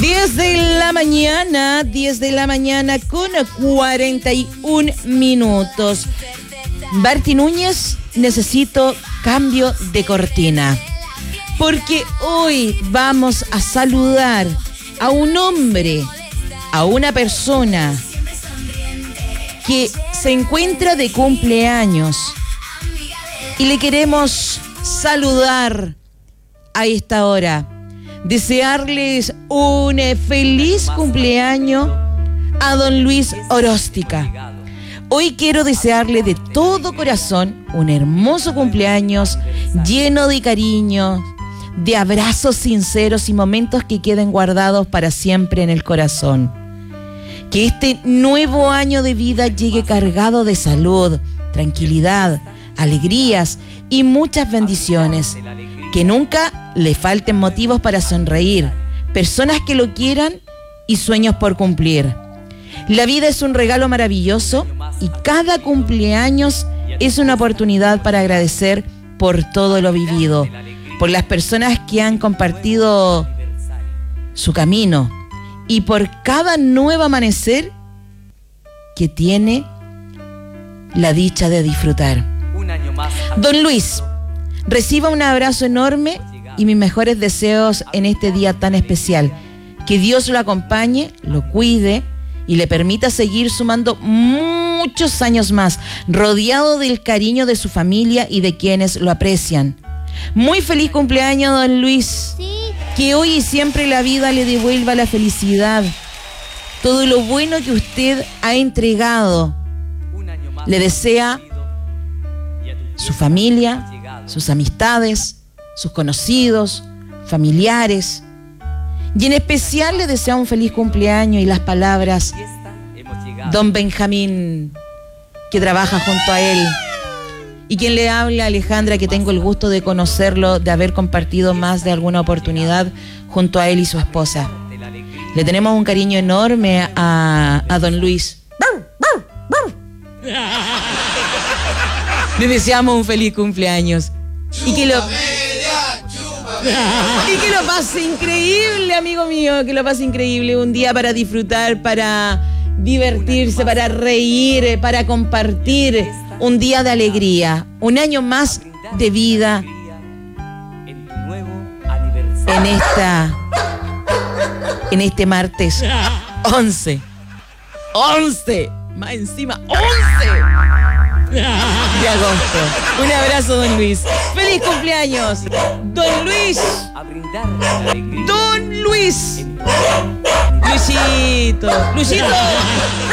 10 de la mañana con 41 minutos. Barty Núñez, necesito cambio de cortina. Porque hoy vamos a saludar a un hombre, a una persona que se encuentra de cumpleaños. Y le queremos saludar a esta hora. Desearles un feliz cumpleaños a don Luis Oróstica. Hoy quiero desearle de todo corazón un hermoso cumpleaños lleno de cariño, de abrazos sinceros y momentos que queden guardados para siempre en el corazón. Que este nuevo año de vida llegue cargado de salud, tranquilidad, alegrías y muchas bendiciones. Que nunca le falten motivos para sonreír, personas que lo quieran y sueños por cumplir. La vida es un regalo maravilloso y cada cumpleaños es una oportunidad para agradecer por todo lo vivido, por las personas que han compartido su camino y por cada nuevo amanecer que tiene la dicha de disfrutar. Don Luis, reciba un abrazo enorme y mis mejores deseos en este día tan especial. Que Dios lo acompañe, lo cuide y le permita seguir sumando muchos años más, rodeado del cariño de su familia y de quienes lo aprecian. Muy feliz cumpleaños, don Luis. Sí. Que hoy y siempre la vida le devuelva la felicidad, todo lo bueno que usted ha entregado. Le desea su familia, sus amistades, sus conocidos, familiares. Y en especial le desea un feliz cumpleaños y las palabras don Benjamín, que trabaja junto a él. Y quien le habla, Alejandra, que tengo el gusto de conocerlo, de haber compartido más de alguna oportunidad junto a él y su esposa. Le tenemos un cariño enorme a don Luis. Le deseamos un feliz cumpleaños. Y que lo pase increíble, amigo mío, que lo pase increíble. Un día para disfrutar, para divertirse, para reír, para compartir. Un día de alegría, un año más de vida en este martes 11, más encima 11 de agosto. Un abrazo, don Luis. ¡Feliz cumpleaños! Don Luis. Don Luis. Luisito.